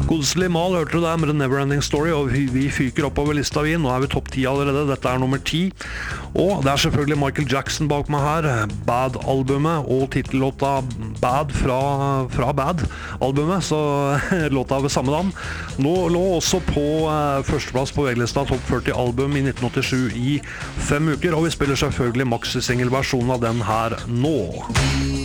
Godeslig mal hørte du der med The Neverending Story, og vi fyker oppover lista vi. Nå vi topp 10 allerede, dette nummer 10. Og det selvfølgelig Michael Jackson bak meg her, Bad-albumet, og titellåta Bad fra Bad-albumet, så låta ved samme navn. Nå lå også på førsteplass på VG-lista Top 40 album i 1987 i 5 uker, og vi spiller selvfølgelig maxi-single-versjonen av den her nå.